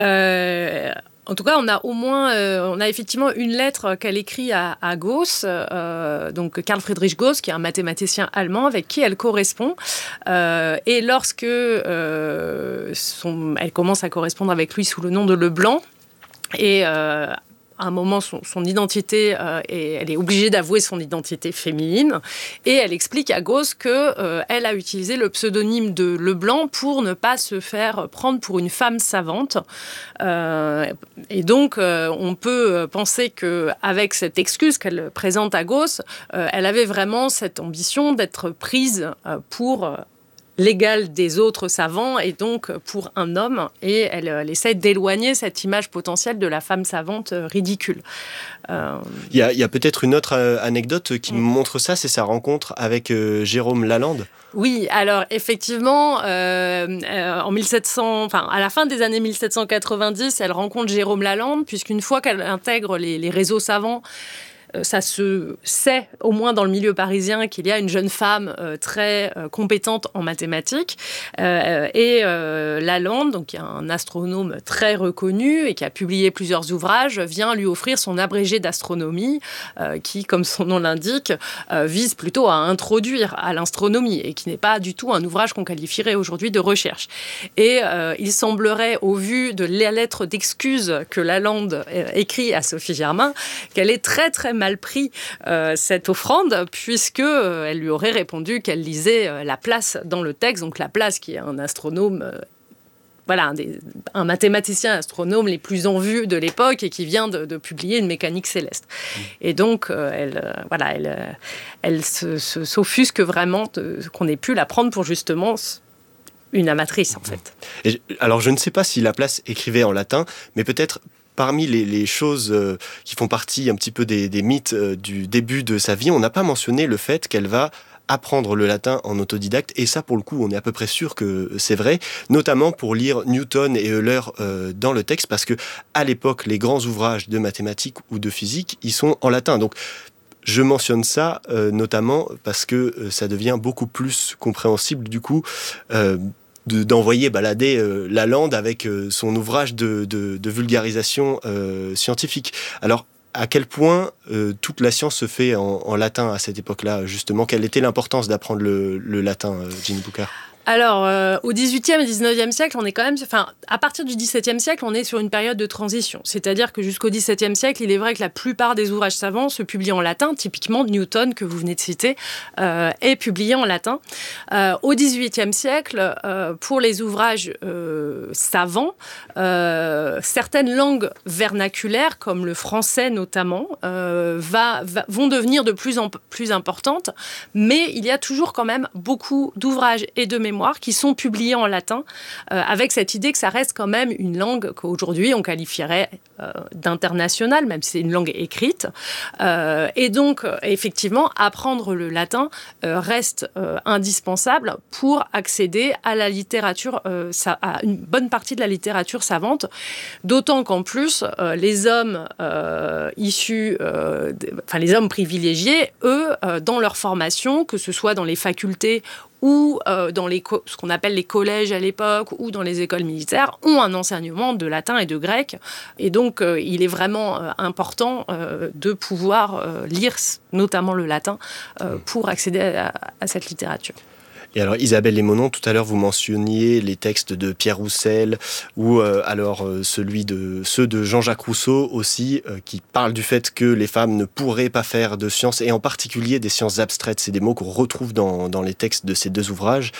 En tout cas, on a effectivement une lettre qu'elle écrit à Gauss, donc Carl Friedrich Gauss, qui est un mathématicien allemand avec qui elle correspond. Et lorsque elle commence à correspondre avec lui sous le nom de Leblanc, et à un moment, son identité, elle est obligée d'avouer son identité féminine, et elle explique à Gauss qu'elle a utilisé le pseudonyme de Leblanc pour ne pas se faire prendre pour une femme savante. Et donc, on peut penser qu'avec cette excuse qu'elle présente à Gauss, elle avait vraiment cette ambition d'être prise pour l'égal des autres savants et donc pour un homme, et elle essaie d'éloigner cette image potentielle de la femme savante ridicule. Il y a peut-être une autre anecdote qui montre ça, c'est sa rencontre avec Jérôme Lalande. Oui, alors effectivement, en 1700, à la fin des années 1790, elle rencontre Jérôme Lalande, puisqu'une fois qu'elle intègre les réseaux savants, ça se sait, au moins dans le milieu parisien, qu'il y a une jeune femme très compétente en mathématiques. Et Lalande, donc, qui est un astronome très reconnu et qui a publié plusieurs ouvrages, vient lui offrir son abrégé d'astronomie, qui, comme son nom l'indique, vise plutôt à introduire à l'astronomie et qui n'est pas du tout un ouvrage qu'on qualifierait aujourd'hui de recherche. Et il semblerait, au vu de la lettre d'excuse que Lalande écrit à Sophie Germain, qu'elle est très très mal pris cette offrande, puisqu'elle lui aurait répondu qu'elle lisait Laplace dans le texte, donc Laplace qui est un astronome, un mathématicien astronome les plus en vue de l'époque et qui vient de publier une mécanique céleste. Et donc, elle s'offusque vraiment qu'on ait pu la prendre pour justement une amatrice, en fait. Et, alors, je ne sais pas si Laplace écrivait en latin, mais peut-être parmi les choses qui font partie un petit peu des mythes du début de sa vie, on n'a pas mentionné le fait qu'elle va apprendre le latin en autodidacte, et ça, pour le coup, on est à peu près sûr que c'est vrai, notamment pour lire Newton et Euler dans le texte, parce que à l'époque, les grands ouvrages de mathématiques ou de physique, ils sont en latin. Donc, je mentionne ça notamment parce que ça devient beaucoup plus compréhensible, du coup, d'envoyer balader Lalande avec son ouvrage de vulgarisation scientifique. Alors, à quel point toute la science se fait en latin à cette époque-là, justement? Quelle était l'importance d'apprendre le latin, Ginny Boucard? Alors, au XVIIIe et XIXe siècle, on est quand même... à partir du XVIIe siècle, on est sur une période de transition. C'est-à-dire que jusqu'au XVIIe siècle, il est vrai que la plupart des ouvrages savants se publient en latin. Typiquement, Newton, que vous venez de citer, est publié en latin. Au XVIIIe siècle, pour les ouvrages savants, certaines langues vernaculaires, comme le français notamment, vont devenir de plus en plus importantes. Mais il y a toujours quand même beaucoup d'ouvrages et de mémoires qui sont publiés en latin, avec cette idée que ça reste quand même une langue qu'aujourd'hui on qualifierait d'internationale, même si c'est une langue écrite. Et donc, effectivement, apprendre le latin reste indispensable pour accéder à la littérature, à une bonne partie de la littérature savante, d'autant qu'en plus, les hommes issus, les hommes privilégiés, eux, dans leur formation, que ce soit dans les facultés ou dans ce qu'on appelle les collèges à l'époque, ou dans les écoles militaires, ont un enseignement de latin et de grec. Et donc, il est vraiment important de pouvoir lire notamment le latin pour accéder à cette littérature. Et alors, Isabelle Lémonon, tout à l'heure, vous mentionniez les textes de Pierre Roussel ou ceux de Jean-Jacques Rousseau aussi, qui parlent du fait que les femmes ne pourraient pas faire de sciences, et en particulier des sciences abstraites. C'est des mots qu'on retrouve dans les textes de ces deux ouvrages.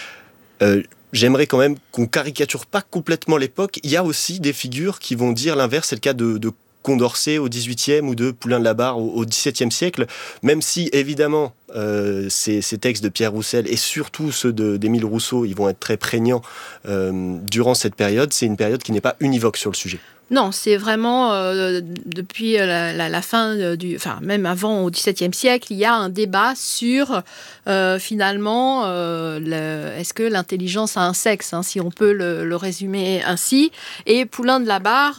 J'aimerais quand même qu'on caricature pas complètement l'époque. Il y a aussi des figures qui vont dire l'inverse. C'est le cas de Condorcet au XVIIIe ou de Poulain de la Barre au XVIIe siècle, même si évidemment ces textes de Pierre Roussel et surtout ceux d'Émile Rousseau, ils vont être très prégnants durant cette période. C'est une période qui n'est pas univoque sur le sujet. Non, c'est vraiment depuis la fin même avant au XVIIe siècle, il y a un débat sur finalement est-ce que l'intelligence a un sexe, si on peut le résumer ainsi. Et Poulain de la Barre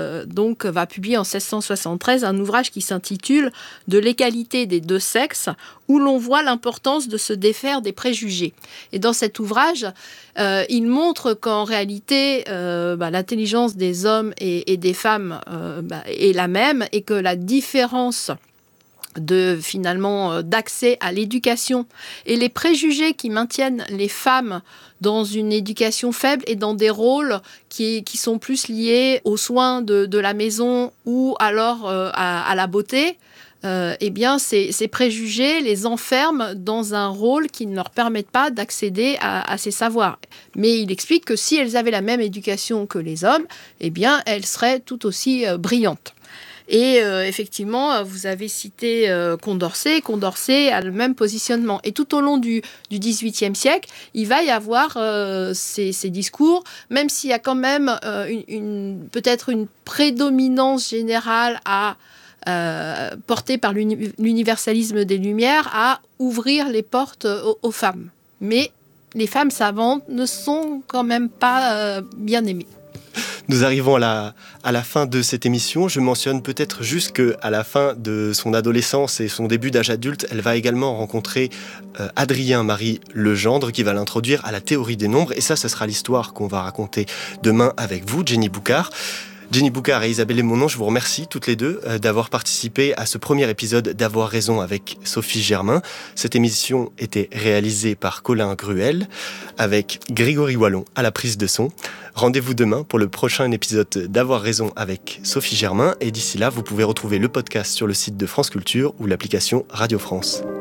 donc va publier en 1673 un ouvrage qui s'intitule De l'égalité des deux sexes, où l'on voit l'importance de se défaire des préjugés. Et dans cet ouvrage, il montre qu'en réalité, l'intelligence des hommes et des femmes est la même et que la différence d'accès à l'éducation et les préjugés qui maintiennent les femmes dans une éducation faible et dans des rôles qui sont plus liés aux soins de la maison ou alors à la beauté, ces préjugés les enferment dans un rôle qui ne leur permet pas d'accéder à ces savoirs. Mais il explique que si elles avaient la même éducation que les hommes, elles seraient tout aussi brillantes. Et effectivement, vous avez cité Condorcet. Condorcet a le même positionnement. Et tout au long du XVIIIe siècle, il va y avoir ces discours, même s'il y a quand même peut-être une prédominance générale portée par l'universalisme des Lumières à ouvrir les portes aux femmes. Mais les femmes savantes ne sont quand même pas bien aimées. Nous arrivons à la fin de cette émission. Je mentionne peut-être juste qu'à la fin de son adolescence et son début d'âge adulte, elle va également rencontrer Adrien-Marie Legendre qui va l'introduire à la théorie des nombres. Et ça sera l'histoire qu'on va raconter demain avec vous, Jenny Boucard. Jenny Boucard et Isabelle Lémonon, je vous remercie toutes les deux d'avoir participé à ce premier épisode d'Avoir raison avec Sophie Germain. Cette émission était réalisée par Colin Gruel avec Grégory Wallon à la prise de son. Rendez-vous demain pour le prochain épisode d'Avoir raison avec Sophie Germain et d'ici là, vous pouvez retrouver le podcast sur le site de France Culture ou l'application Radio France.